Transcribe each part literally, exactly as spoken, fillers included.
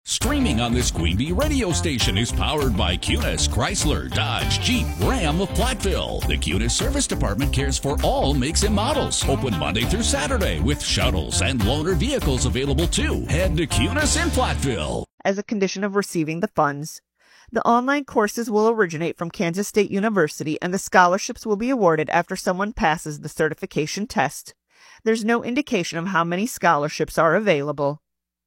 Streaming on this Queen Bee radio station is powered by Cunis, Chrysler, Dodge, Jeep, Ram of Platteville. The Cunis Service Department cares for all makes and models. Open Monday through Saturday with shuttles and loaner vehicles available too. Head to Cunis in Platteville. As a condition of receiving the funds, the online courses will originate from Kansas State University, and the scholarships will be awarded after someone passes the certification test. There's no indication of how many scholarships are available.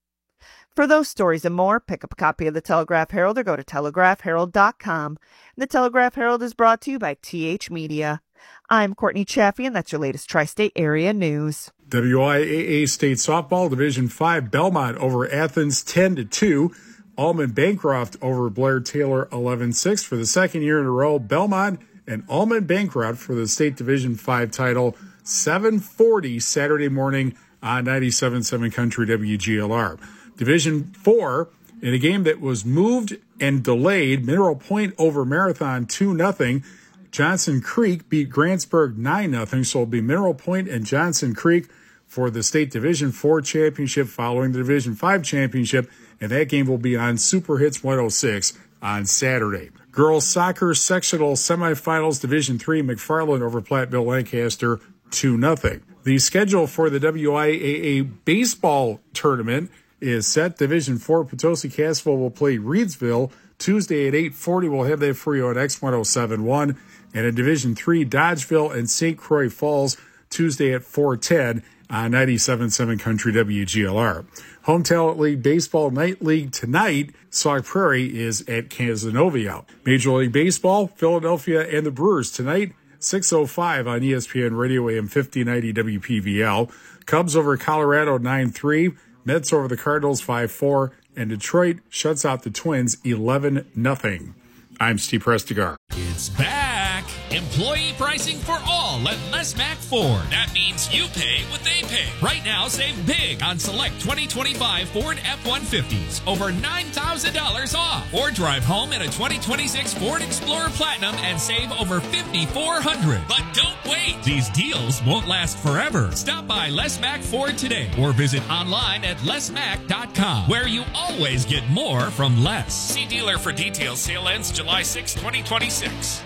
For those stories and more, pick up a copy of the Telegraph Herald or go to telegraph herald dot com. The Telegraph Herald is brought to you by T H Media. I'm Courtney Chaffee, and that's your latest Tri-State Area News. W I A A State Softball Division five, Belmont over Athens ten to two. Allman Bancroft over Blair Taylor eleven six. For the second year in a row, Belmont and Allman Bancroft for the State Division five title, seven forty Saturday morning on ninety-seven point seven Country W G L R. Division four, in a game that was moved and delayed, Mineral Point over Marathon two nothing. Johnson Creek beat Grantsburg nine nothing, so it'll be Mineral Point and Johnson Creek for the State Division four championship following the Division five championship, and that game will be on Super Hits one oh six on Saturday. Girls soccer sectional semifinals, Division three, McFarland over Platteville Lancaster two nothing. The schedule for the W I A A baseball tournament is set. Division four, Potosi Cassville will play Reedsville Tuesday at eight forty. We'll have that for you on X ten seventy-one. And in Division three, Dodgeville and Saint Croix Falls Tuesday at four ten on ninety-seven point seven Country W G L R. Home Talent League Baseball Night League tonight, Sauk Prairie is at Casanova. Major League Baseball, Philadelphia and the Brewers tonight, six oh five on E S P N Radio A M fifty ninety W P V L. Cubs over Colorado nine three. Mets over the Cardinals five four, and Detroit shuts out the Twins eleven nothing. I'm Steve Prestigar. It's back. Employee pricing for all at Les Mack Ford. That means you pay what they pay. Right now, save big on select twenty twenty-five Ford F one fifties, over nine thousand dollars off. Or drive home in a twenty twenty-six Ford Explorer Platinum and save over five thousand four hundred dollars. But don't wait. These deals won't last forever. Stop by Les Mack Ford today or visit online at les mack dot com, where you always get more from less. See dealer for details. Sale ends July sixth, twenty twenty-six.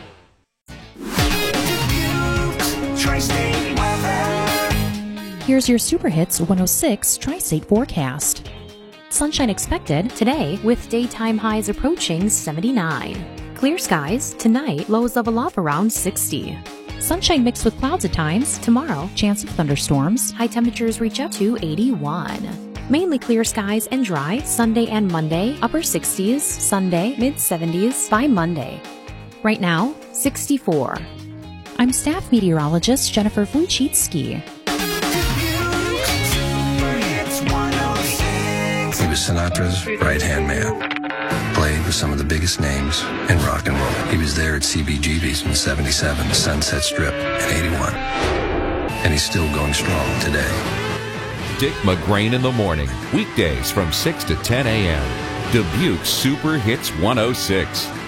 Here's your Super Hits one oh six Tri-State forecast. Sunshine expected today with daytime highs approaching seventy-nine. Clear skies tonight, lows level off around sixty. Sunshine mixed with clouds at times. Tomorrow, chance of thunderstorms. High temperatures reach up to eighty-one. Mainly clear skies and dry Sunday and Monday. Upper sixties, Sunday, mid seventies by Monday. Right now, sixty-four. I'm staff meteorologist Jennifer Wojcicki. He was Sinatra's right-hand man. Played with some of the biggest names in rock and roll. He was there at C B G B's in seventy-seven, Sunset Strip in eighty-one. And he's still going strong today. Dick McGrain in the morning, weekdays from six to ten a.m. Dubuque Super Hits one oh six.